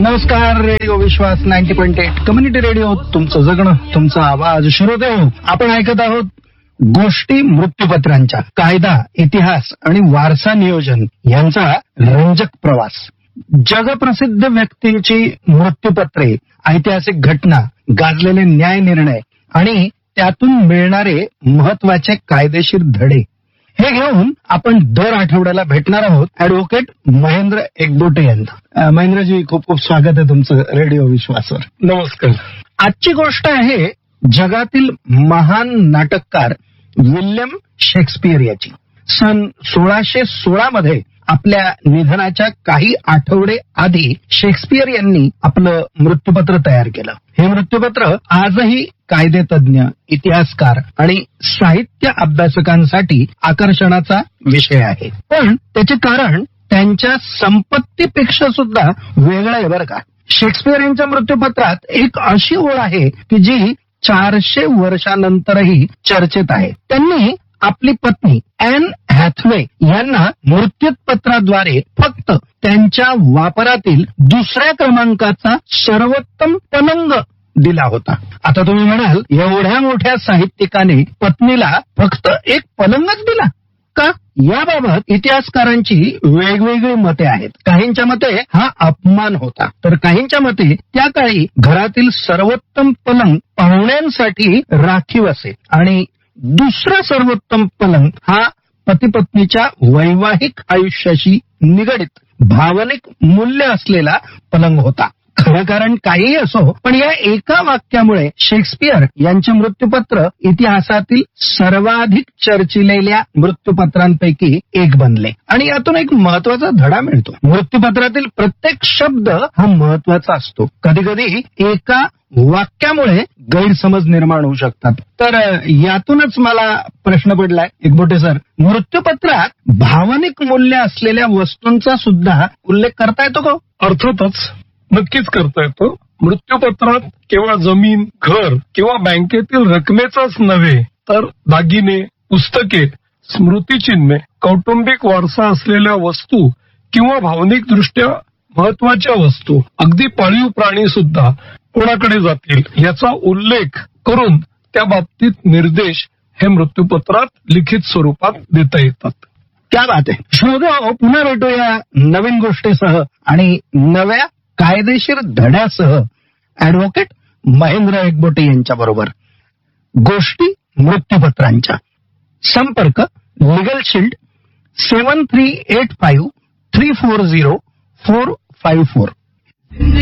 नमस्कार. रेडिओ विश्वास 90.8 community radio, तुमचं जगणं तुमचा आवाज. श्रोते हो, आपण ऐकत आहोत गोष्टी मृत्यूपत्रांच्या. कायदा, इतिहास आणि वारसा नियोजन यांचा रंजक प्रवास. जगप्रसिद्ध व्यक्तींची मृत्यूपत्रे, ऐतिहासिक घटना, गाजलेले न्याय निर्णय आणि त्यातून मिळणारे महत्वाचे कायदेशीर धडे, हे घेऊन आपण दर आठवड्याला भेटणार आहोत ऍडव्होकेट महेंद्र एकबोटे यांना. महेंद्रजी, खूप खूप स्वागत आहे तुमचं रेडिओ विश्वासवर. नमस्कार. आजची गोष्ट आहे जगातील महान नाटककार विल्यम शेक्सपियर याची. सन 1616 मध्ये आपल्या निधनाच्या काही आठवडे आधी शेक्सपियर यांनी आपलं मृत्यूपत्र तयार केलं. हे मृत्यूपत्र आजही कायदेतज्ञ, इतिहासकार आणि साहित्य अभ्यासकांसाठी आकर्षणाचा विषय आहे. पण त्याचे कारण त्यांच्या संपत्तीपेक्षा सुद्धा वेगळं आहे बरं का. शेक्सपियर यांच्या मृत्यूपत्रात एक अशी ओळ आहे की जी 400 वर्षानंतरही चर्चेत आहे. त्यांनी आपली पत्नी ॲन हॅथवे यांना मृत्यूपत्राद्वारे फक्त त्यांच्या वापरातील दुसऱ्या क्रमांकाचा सर्वोत्तम पलंग दिला होता. आता तुम्ही म्हणाल, एवढ्या मोठ्या साहित्यिकाने पत्नीला फक्त एक पलंगच दिला का? याबाबत इतिहासकारांची वेगवेगळी मते आहेत. काहींच्या मते हा अपमान होता, तर काहींच्या मते त्या काळी घरातील सर्वोत्तम पलंग पाहुण्यांसाठी राखीव असे आणि दुसरा सर्वोत्तम पलंग हा पती-पत्नीच्या वैवाहिक आयुष्याशी निगडित भावनिक मूल्य असलेला पलंग होता. खरं कारण काहीही असो, पण या एका वाक्यामुळे शेक्सपियर यांचे मृत्यूपत्र इतिहासातील सर्वाधिक चर्चिलेल्या मृत्यूपत्रांपैकी एक बनले. आणि यातून एक महत्वाचा धडा मिळतो. मृत्यूपत्रातील प्रत्येक शब्द हा महत्वाचा असतो. कधी कधी एका वाक्यामुळे गैरसमज निर्माण होऊ शकतात. तर यातूनच मला प्रश्न पडलाय, एकबोटे सर, मृत्यूपत्रात भावनिक मूल्य असलेल्या वस्तूंचा सुद्धा उल्लेख करता येतो का? अर्थातच, नक्कीच करता येतो. मृत्यूपत्रात केवळ जमीन, घर किंवा बँकेतील रकमेचाच नव्हे, तर दागिने, पुस्तके, स्मृतिचिन्हे, कौटुंबिक वारसा असलेल्या वस्तू किंवा भावनिक दृष्ट्या महत्वाच्या वस्तू, अगदी पाळीव प्राणी सुद्धा कोणाकडे जातील याचा उल्लेख करून त्या बाबतीत निर्देश हे मृत्यूपत्रात लिखित स्वरूपात देता येतात. क्या बात आहे. श्रोते, पुन्हा भेटूया नवीन गोष्टीसह आणि नव्या कायदेशीर धड्यासह ऍडव्होकेट महेंद्र एकबोटे यांच्या बरोबर. गोष्टी मृत्यूपत्रांच्या. संपर्क लीगल शील्ड 7385 340 454.